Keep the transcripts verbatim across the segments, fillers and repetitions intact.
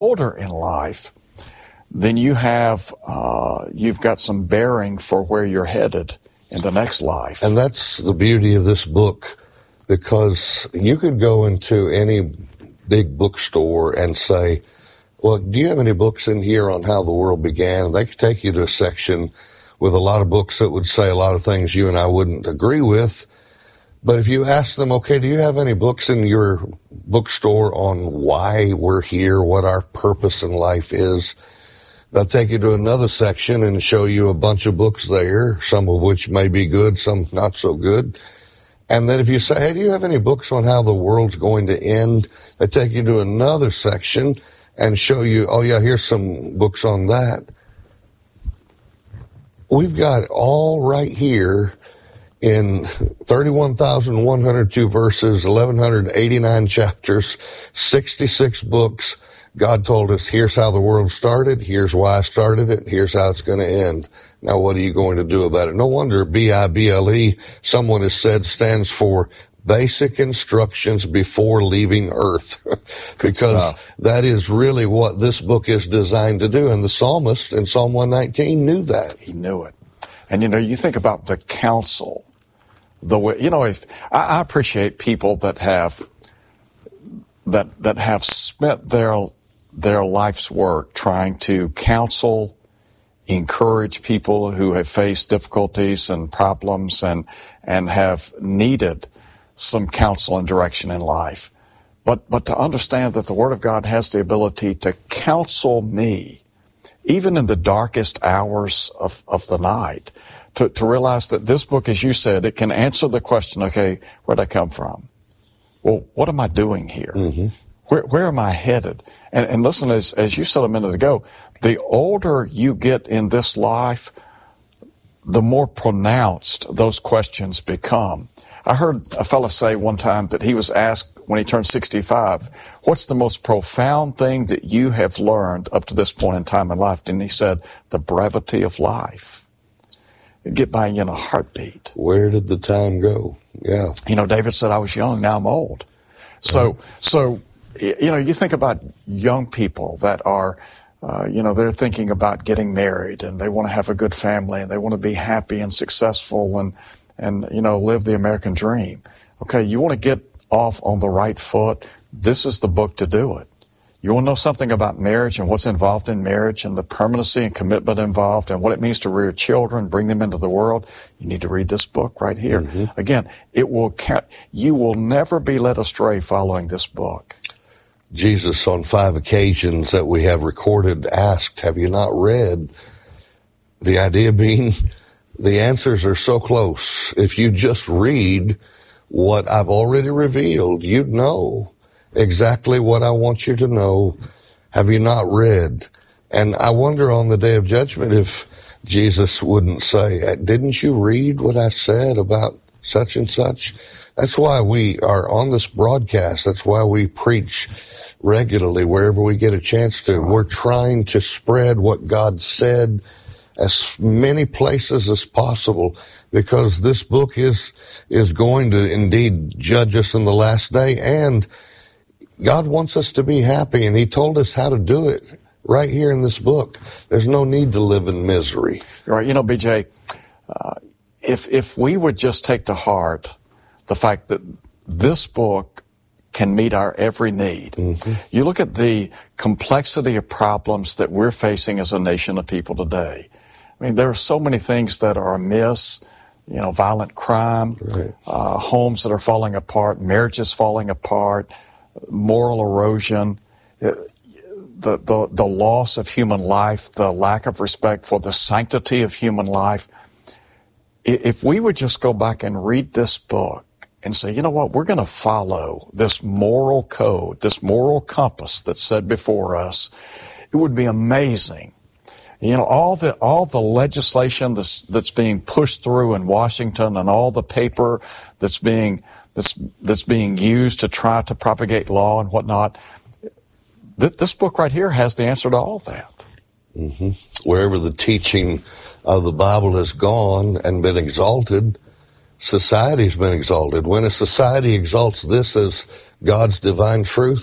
older in life, then you have, uh, you've got some bearing for where you're headed in the next life. And that's the beauty of this book, because you could go into any big bookstore and say, well, do you have any books in here on how the world began? And they could take you to a section with a lot of books that would say a lot of things you and I wouldn't agree with. But if you ask them, okay, do you have any books in your bookstore on why we're here, what our purpose in life is, they'll take you to another section and show you a bunch of books there, some of which may be good, some not so good. And then if you say, hey, do you have any books on how the world's going to end? They take you to another section and show you, oh yeah, here's some books on that. We've got it all right here in thirty-one thousand one hundred two verses, eleven eighty-nine chapters, sixty-six books. God told us, here's how the world started, here's why I started it, here's how it's going to end. Now what are you going to do about it? No wonder B I B L E, someone has said, stands for Basic Instructions Before Leaving Earth. Because that is really what this book is designed to do. And the psalmist in Psalm one nineteen knew that. He knew it. And, you know, you think about the counsel, the way, you know, if I, I appreciate people that have, that, that have spent their, their life's work trying to counsel, encourage people who have faced difficulties and problems and, and have needed some counsel and direction in life. But, but to understand that the Word of God has the ability to counsel me, even in the darkest hours of, of the night, to, to realize that this book, as you said, it can answer the question, okay, where'd I come from? Well, what am I doing here? Mm-hmm. Where, where am I headed? And, and listen, as, as you said a minute ago, the older you get in this life, the more pronounced those questions become. I heard a fellow say one time that he was asked when he turned sixty-five, what's the most profound thing that you have learned up to this point in time in life? And he said, the brevity of life. It'd get by you in a heartbeat. Where did the time go? Yeah. You know, David said, I was young, now I'm old. So, right. so, you know, you think about young people that are, uh, you know, they're thinking about getting married and they want to have a good family and they want to be happy and successful and, and, you know, live the American dream. Okay, you want to get off on the right foot. This is the book to do it. You want to know something about marriage and what's involved in marriage and the permanency and commitment involved and what it means to rear children, bring them into the world. You need to read this book right here. Mm-hmm. Again, it will, you will never be led astray following this book. Jesus, on five occasions that we have recorded, asked, have you not read? The idea being, the answers are so close. If you just read what I've already revealed, you'd know exactly what I want you to know. Have you not read? And I wonder on the day of judgment if Jesus wouldn't say, didn't you read what I said about such and such? That's why we are on this broadcast. That's why we preach regularly wherever we get a chance to. We're trying to spread what God said as many places as possible, because this book is is going to indeed judge us in the last day, and God wants us to be happy, and He told us how to do it right here in this book. There's no need to live in misery. Right. You know, B J, uh, if if we would just take to heart the fact that this book can meet our every need. Mm-hmm. You look at the complexity of problems that we're facing as a nation of people today. I mean, there are so many things that are amiss, you know, violent crime, right. uh, homes that are falling apart, marriages falling apart, moral erosion, the, the, the loss of human life, the lack of respect for the sanctity of human life. If we would just go back and read this book and say, you know what, we're going to follow this moral code, this moral compass that's set before us, it would be amazing. You know, all the, all the legislation that's, that's being pushed through in Washington and all the paper that's being, that's, that's being used to try to propagate law and whatnot. Th- this book right here has the answer to all that. Mm-hmm. Wherever the teaching of the Bible has gone and been exalted, society's been exalted. When a society exalts this as God's divine truth,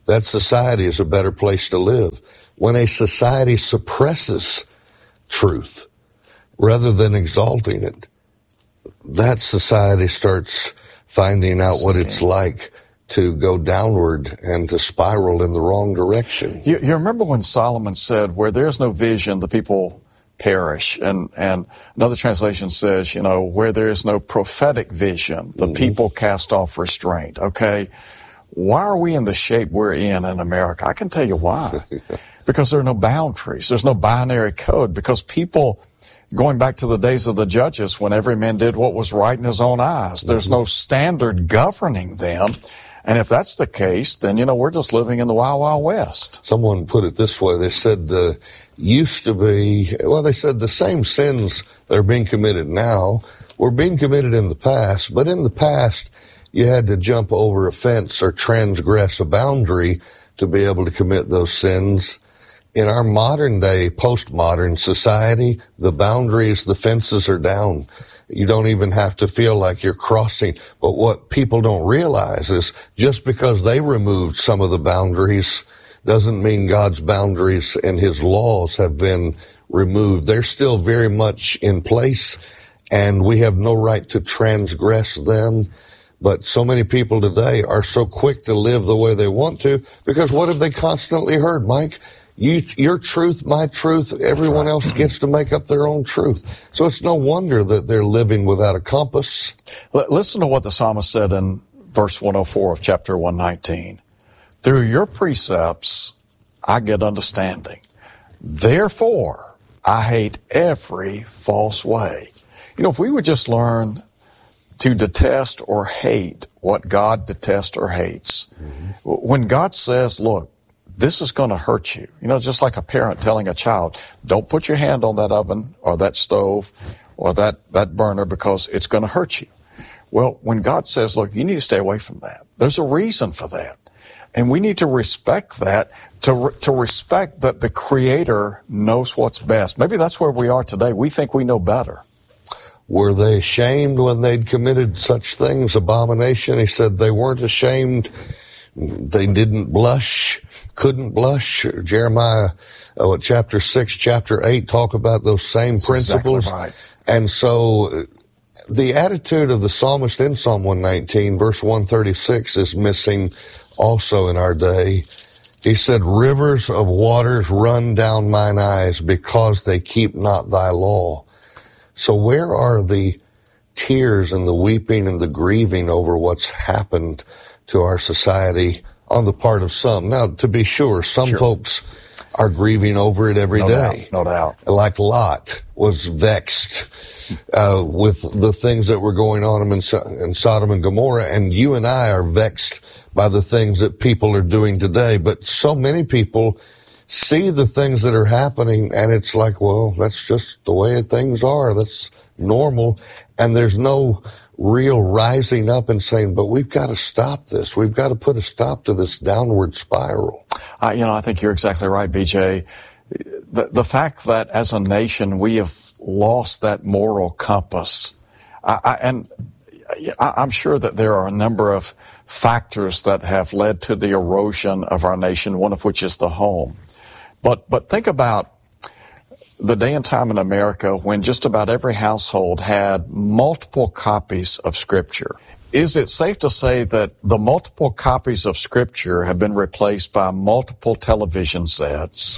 that society is a better place to live. When a society suppresses truth rather than exalting it, that society starts finding out what it's like to go downward and to spiral in the wrong direction. You, you remember when Solomon said, where there's no vision, the people perish. And, and another translation says, you know, where there is no prophetic vision, the mm-hmm. people cast off restraint. Okay. Why are we in the shape we're in in America? I can tell you why. Because there are no boundaries. There's no binary code. Because people, going back to the days of the judges, when every man did what was right in his own eyes, there's mm-hmm. no standard governing them. And if that's the case, then, you know, we're just living in the Wild Wild West. Someone put it this way. They said, uh, used to be, well, they said the same sins that are being committed now were being committed in the past. But in the past, you had to jump over a fence or transgress a boundary to be able to commit those sins. In our modern day, postmodern society, the boundaries, the fences are down. You don't even have to feel like you're crossing. But what people don't realize is just because they removed some of the boundaries doesn't mean God's boundaries and his laws have been removed. They're still very much in place, and we have no right to transgress them. But so many people today are so quick to live the way they want to, because what have they constantly heard, Mike? You, your truth, my truth, everyone else gets to make up their own truth. So it's no wonder that they're living without a compass. Listen to what the psalmist said in verse one oh four of chapter one nineteen. Through your precepts, I get understanding. Therefore, I hate every false way. You know, if we would just learn to detest or hate what God detests or hates, mm-hmm. when God says, look, this is going to hurt you. You know, just like a parent telling a child, don't put your hand on that oven or that stove or that, that burner because it's going to hurt you. Well, when God says, look, you need to stay away from that, there's a reason for that. And we need to respect that, to, to respect that the Creator knows what's best. Maybe that's where we are today. We think we know better. Were they ashamed when they'd committed such things, abomination? He said they weren't ashamed. They didn't blush, couldn't blush. Jeremiah, uh, what, chapter six, chapter eight talk about those same That's principles. Exactly right. And so the attitude of the psalmist in Psalm one nineteen, verse one thirty-six, is missing also in our day. He said, rivers of waters run down mine eyes because they keep not thy law. So where are the tears and the weeping and the grieving over what's happened to our society on the part of some? Now, to be sure, some sure. folks are grieving over it every no day. Doubt, no doubt. Like Lot was vexed uh, with the things that were going on in, in Sodom and Gomorrah, and you and I are vexed by the things that people are doing today. But so many people see the things that are happening, and it's like, well, that's just the way things are. That's normal. And there's no real rising up and saying, but we've got to stop this. We've got to put a stop to this downward spiral. Uh, you know, I think you're exactly right, B J. The, the fact that as a nation we have lost that moral compass, I, I, and I, I'm sure that there are a number of factors that have led to the erosion of our nation, one of which is the home. But, but think about the day and time in America when just about every household had multiple copies of Scripture. Is it safe to say that the multiple copies of Scripture have been replaced by multiple television sets,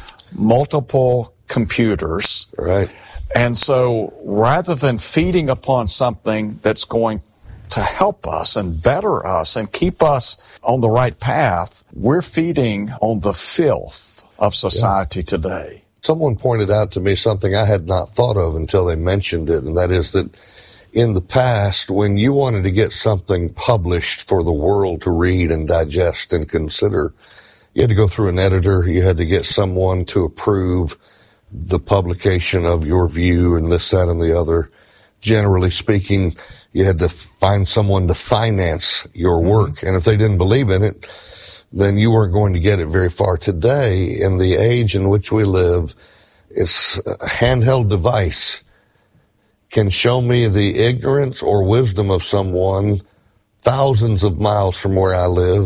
multiple computers? Right. And so rather than feeding upon something that's going to help us and better us and keep us on the right path, we're feeding on the filth of society yeah. today. Someone pointed out to me something I had not thought of until they mentioned it, and that is that in the past, when you wanted to get something published for the world to read and digest and consider, you had to go through an editor, you had to get someone to approve the publication of your view and this, that, and the other. Generally speaking, you had to find someone to finance your work, mm-hmm. and if they didn't believe in it, then you weren't going to get it very far. Today, in the age in which we live, it's a handheld device can show me the ignorance or wisdom of someone thousands of miles from where I live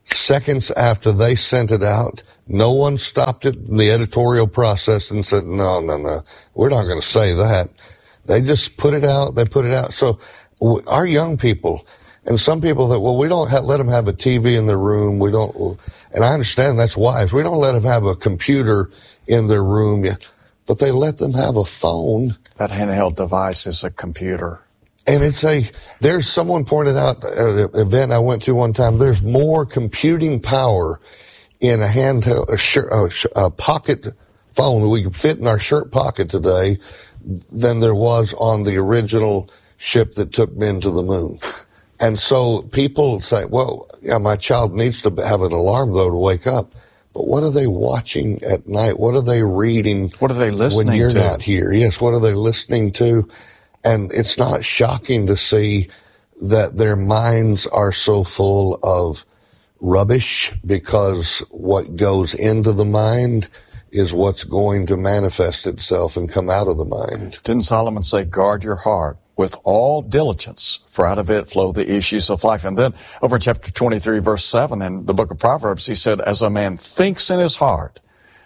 seconds after they sent it out, no one stopped it in the editorial process and said, no, no, no, we're not going to say that. They just put it out. They put it out. So our young people, and some people that, well, we don't have, let them have a T V in their room. We don't, and I understand that's wise. We don't let them have a computer in their room yet, but they let them have a phone. That handheld device is a computer. And it's a, there's someone pointed out at an event I went to one time, there's more computing power in a handheld, a, shirt, a, a pocket phone that we can fit in our shirt pocket today than there was on the original ship that took men to the moon. And so people say, well, yeah, my child needs to have an alarm though to wake up. But what are they watching at night? What are they reading? What are they listening to? When you're not here? Yes, what are they listening to? And it's not shocking to see that their minds are so full of rubbish, because what goes into the mind is what's going to manifest itself and come out of the mind. Didn't Solomon say, guard your heart with all diligence, for out of it flow the issues of life? And then over chapter twenty-three, verse seven in the book of Proverbs, he said, as a man thinks in his heart,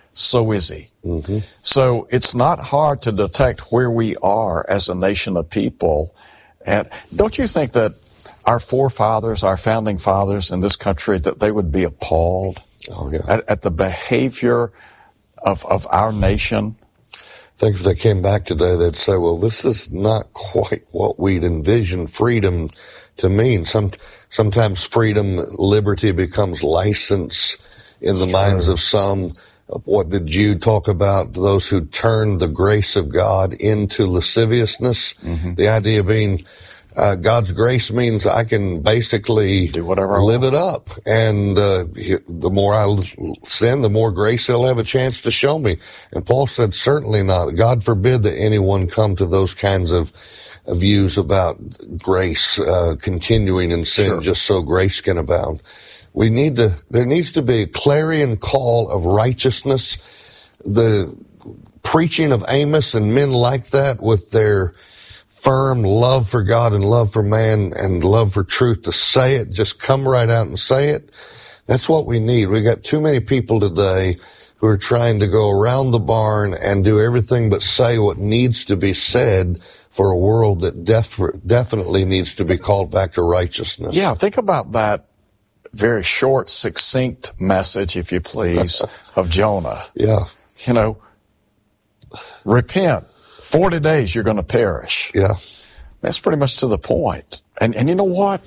so is he. Mm-hmm. So it's not hard to detect where we are as a nation of people. And don't you think that our forefathers, our founding fathers in this country, that they would be appalled oh, yeah. at, at the behavior of, of our nation? I think if they came back today, they'd say, well, this is not quite what we'd envisioned freedom to mean. Some, sometimes freedom, liberty becomes license in the Sure. minds of some. What did Jude talk about? Those who turn the grace of God into lasciviousness. Mm-hmm. The idea being uh, God's grace means I can basically do whatever I live want. it up. And uh, the more I sin, the more grace he'll have a chance to show me. And Paul said, certainly not. God forbid that anyone come to those kinds of views about grace, uh, continuing in sin sure. just so grace can abound. We need to, there needs to be a clarion call of righteousness. The preaching of Amos and men like that with their firm love for God and love for man and love for truth to say it, just come right out and say it. That's what we need. We got too many people today who are trying to go around the barn and do everything but say what needs to be said for a world that def- definitely needs to be called back to righteousness. Yeah, think about that. Very short, succinct message, if you please, of Jonah. Yeah. You know, repent. forty days you're going to perish. Yeah. That's pretty much to the point. And, and you know what?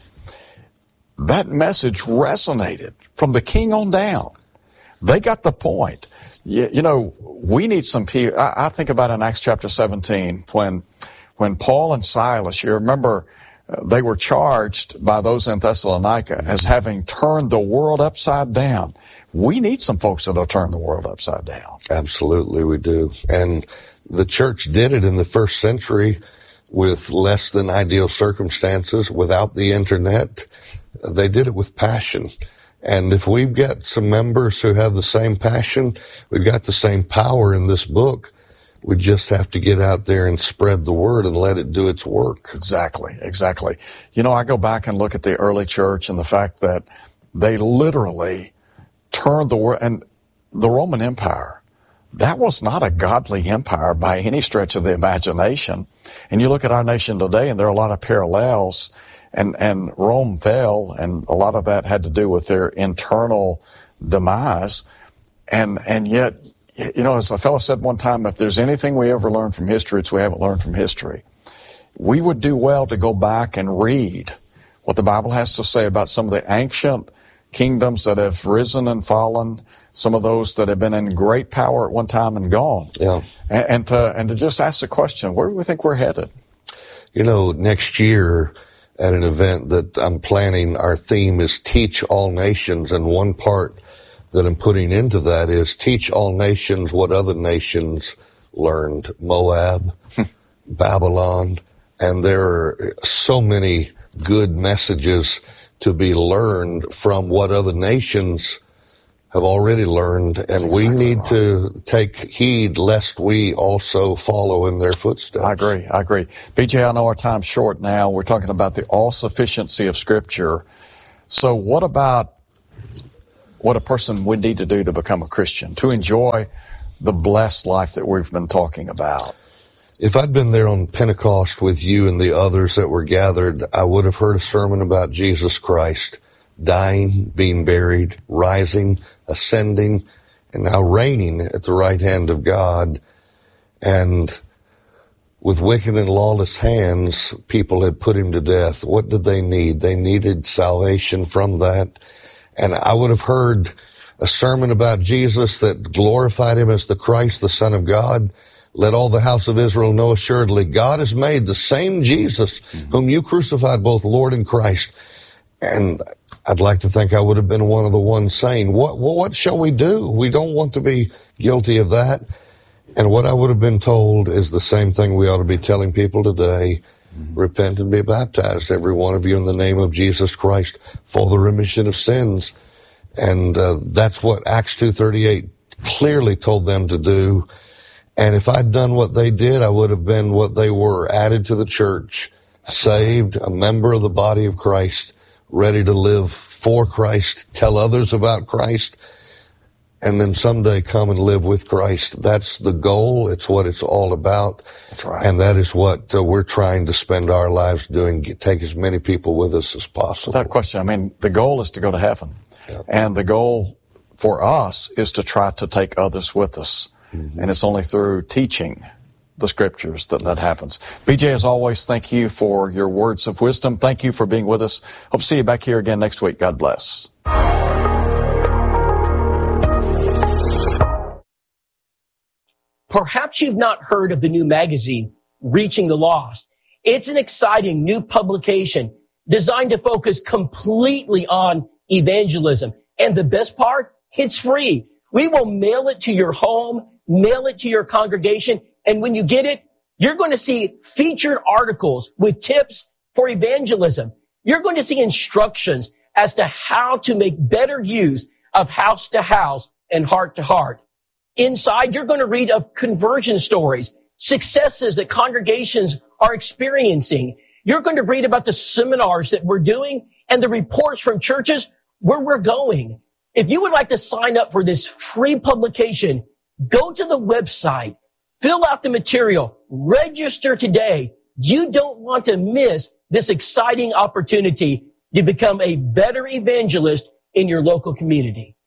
That message resonated from the king on down. They got the point. You, you know, we need some people. I, I think about in Acts chapter seventeen when, when Paul and Silas, you remember, they were charged by those in Thessalonica as having turned the world upside down. We need some folks that'll turn the world upside down. Absolutely, we do. And the church did it in the first century with less than ideal circumstances, without the internet. They did it with passion. And if we've got some members who have the same passion, we've got the same power in this book. We just have to get out there and spread the word and let it do its work. Exactly, exactly. You know, I go back and look at the early church and the fact that they literally turned the world, and the Roman Empire, that was not a godly empire by any stretch of the imagination. And you look at our nation today, and there are a lot of parallels, and, and Rome fell, and a lot of that had to do with their internal demise. And, and yet, you know, as a fellow said one time, if there's anything we ever learned from history, it's we haven't learned from history. We would do well to go back and read what the Bible has to say about some of the ancient kingdoms that have risen and fallen, some of those that have been in great power at one time and gone. Yeah. And, and to, and to just ask the question, where do we think we're headed? You know, next year at an event that I'm planning, our theme is Teach All Nations, and one part that I'm putting into that is teach all nations what other nations learned. Moab, Babylon, and there are so many good messages to be learned from what other nations have already learned, and exactly we need right. to take heed lest we also follow in their footsteps. I agree, I agree. B J, I know our time's short now. We're talking about the all-sufficiency of Scripture. So what about what a person would need to do to become a Christian, to enjoy the blessed life that we've been talking about? If I'd been there on Pentecost with you and the others that were gathered, I would have heard a sermon about Jesus Christ dying, being buried, rising, ascending, and now reigning at the right hand of God. And with wicked and lawless hands, people had put him to death. What did they need? They needed salvation from that. And I would have heard a sermon about Jesus that glorified him as the Christ, the Son of God. Let all the house of Israel know assuredly, God has made the same Jesus whom you crucified, both Lord and Christ. And I'd like to think I would have been one of the ones saying, what, what shall we do? We don't want to be guilty of that. And what I would have been told is the same thing we ought to be telling people today. Mm-hmm. Repent and be baptized, every one of you, in the name of Jesus Christ for the remission of sins. And uh, that's what Acts two thirty-eight clearly told them to do. And if I'd done what they did, I would have been what they were, added to the church, saved, a member of the body of Christ, ready to live for Christ, tell others about Christ, and then someday come and live with Christ. That's the goal. It's what it's all about. That's right. And that is what uh, we're trying to spend our lives doing, get, take as many people with us as possible. Without question. I mean, the goal is to go to heaven. Yeah. And the goal for us is to try to take others with us. Mm-hmm. And it's only through teaching the scriptures that that happens. B J, as always, thank you for your words of wisdom. Thank you for being with us. Hope to see you back here again next week. God bless. Perhaps you've not heard of the new magazine, Reaching the Lost. It's an exciting new publication designed to focus completely on evangelism. And the best part, it's free. We will mail it to your home, mail it to your congregation, and when you get it, you're going to see featured articles with tips for evangelism. You're going to see instructions as to how to make better use of house to house and heart to heart. Inside, you're going to read of conversion stories, successes that congregations are experiencing. You're going to read about the seminars that we're doing and the reports from churches where we're going. If you would like to sign up for this free publication, go to the website, fill out the material, register today. You don't want to miss this exciting opportunity to become a better evangelist in your local community.